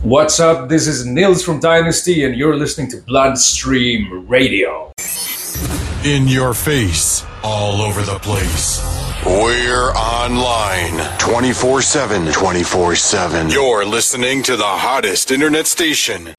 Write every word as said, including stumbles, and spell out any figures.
What's up? This is Nils from Dynasty, and you're listening to Bloodstream Radio. In your face, all over the place. We're online twenty-four seven, twenty-four seven. You're listening to the hottest internet station